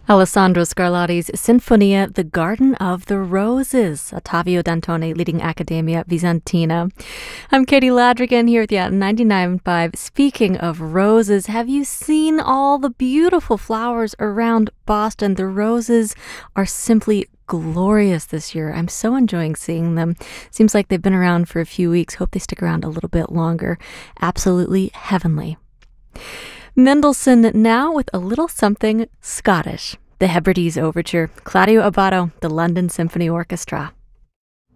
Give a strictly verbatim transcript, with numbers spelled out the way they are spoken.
Alessandro Scarlatti's Sinfonia, The Garden of the Roses, Ottavio Dantone leading Accademia Vicentina. I'm Katie Ladrigan here with you at ninety-nine point five. Speaking of roses, have you seen all the beautiful flowers around Boston? The roses are simply glorious this year. I'm so enjoying seeing them. Seems like they've been around for a few weeks. Hope they stick around a little bit longer. Absolutely heavenly. Mendelssohn now with a little something Scottish. The Hebrides Overture, Claudio Abbado, the London Symphony Orchestra.